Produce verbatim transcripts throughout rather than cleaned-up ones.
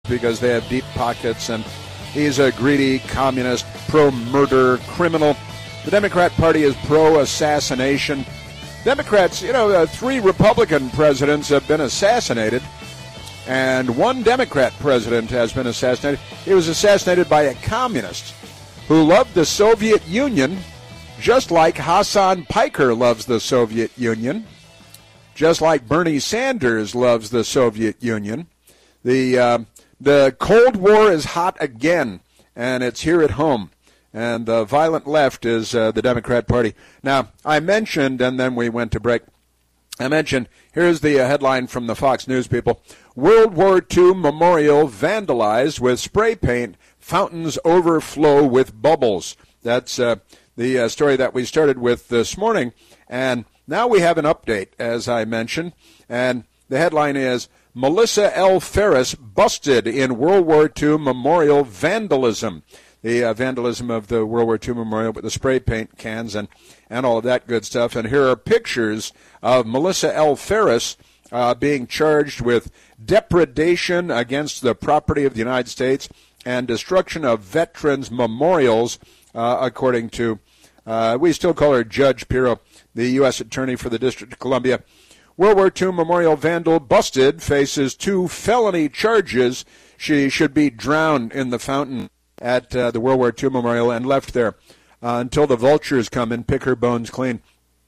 because they have deep pockets, and he's a greedy communist, pro-murder criminal. The Democrat Party is pro-assassination. Democrats, you know, uh, three Republican presidents have been assassinated, and one Democrat president has been assassinated. He was assassinated by a communist who loved the Soviet Union, just like Hassan Piker loves the Soviet Union, just like Bernie Sanders loves the Soviet Union. The uh, the Cold War is hot again, and it's here at home. And the violent left is uh, the Democrat Party. Now, I mentioned, and then we went to break, I mentioned, here's the uh, headline from the Fox News people. World War Two memorial vandalized with spray paint. Fountains overflow with bubbles. That's uh, the uh, story that we started with this morning. And now we have an update, as I mentioned. And the headline is, Melissa L. Ferris busted in World War Two memorial vandalism. The uh, vandalism of the World War Two memorial with the spray paint cans and, and all of that good stuff. And here are pictures of Melissa L. Ferris uh, being charged with depredation against the property of the United States and destruction of veterans' memorials, uh, according to, uh, we still call her Judge Pirro, the U S Attorney for the District of Columbia. World War Two memorial vandal busted, faces two felony charges. She should be drowned in the fountain at uh, the World War Two memorial and left there uh, until the vultures come and pick her bones clean.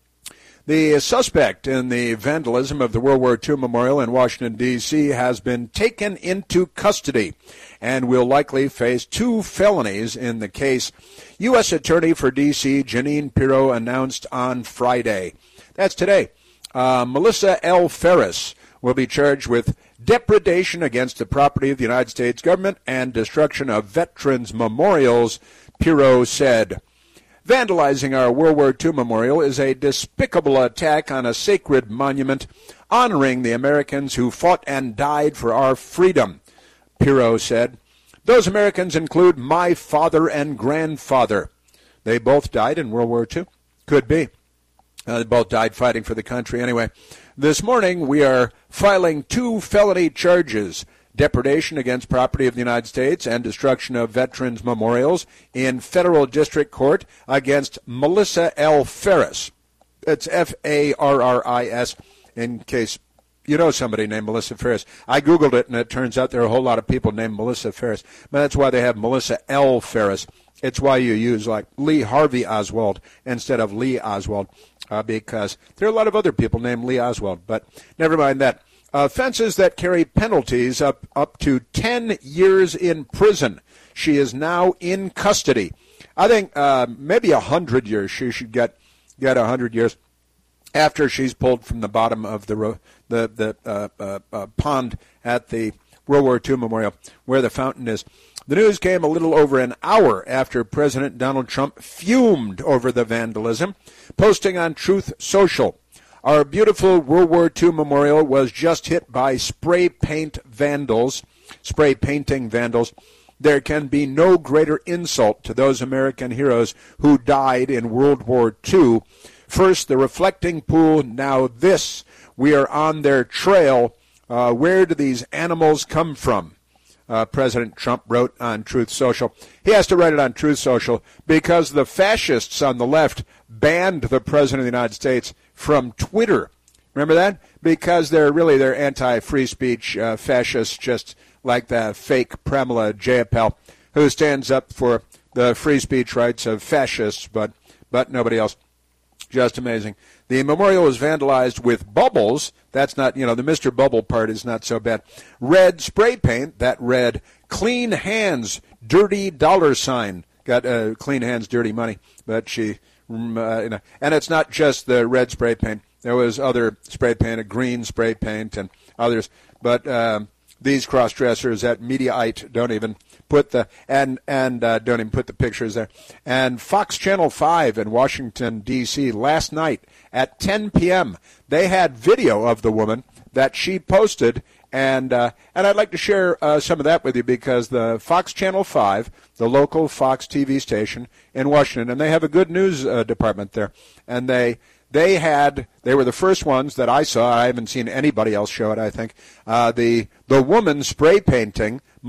The suspect in the vandalism of the World War Two memorial in Washington, D C has been taken into custody and will likely face two felonies in the case. U S Attorney for D C Jeanine Pirro announced on Friday. That's today. Uh, Melissa L. Ferris will be charged with depredation against the property of the United States government and destruction of veterans' memorials, Pirro said. Vandalizing our World War Two memorial is a despicable attack on a sacred monument honoring the Americans who fought and died for our freedom, Pirro said. Those Americans include my father and grandfather. They both died in World War Two? Could be. Uh, they both died fighting for the country anyway. This morning we are filing two felony charges, depredation against property of the United States and destruction of veterans' memorials in federal district court against Melissa L. Ferris. It's F A R R I S, in case you know somebody named Melissa Ferris. I Googled it, and it turns out there are a whole lot of people named Melissa Ferris. But that's why they have Melissa L. Ferris. It's why you use, like, Lee Harvey Oswald instead of Lee Oswald, uh, because there are a lot of other people named Lee Oswald. But never mind that. Offenses that carry penalties up, up to ten years in prison. She is now in custody. I think uh, maybe one hundred years. She should get get one hundred years after she's pulled from the bottom of the the, the uh, uh, uh, pond at the World War Two memorial where the fountain is. The news came a little over an hour after President Donald Trump fumed over the vandalism, posting on Truth Social. Our beautiful World War Two memorial was just hit by spray paint vandals, spray painting vandals. There can be no greater insult to those American heroes who died in World War Two. First, the reflecting pool, now this. We are on their trail. Uh, where do these animals come from? Uh, President Trump wrote on Truth Social. He has to write it on Truth Social because the fascists on the left banned the President of the United States from Twitter. Remember that? Because they're really, they're anti-free speech uh, fascists, just like the fake Pramila Jayapal, who stands up for the free speech rights of fascists, but but nobody else. Just amazing. The memorial was vandalized with bubbles. That's not, you know, the Mister Bubble part is not so bad. Red spray paint that read, clean hands, dirty dollar sign. Got uh, clean hands, dirty money. But she, um, uh, you know, and it's not just the red spray paint. There was other spray paint, a green spray paint and others. But um, these cross-dressers at Mediaite don't even put the, and, and uh, don't even put the pictures there. And Fox Channel five in Washington, D C last night at ten p.m., they had video of the woman that she posted, and uh, and I'd like to share uh, some of that with you because the Fox Channel five, the local Fox T V station in Washington, and they have a good news uh, department there, and they they had they were the first ones that I saw. I haven't seen anybody else show it. I think uh, the the woman spray painting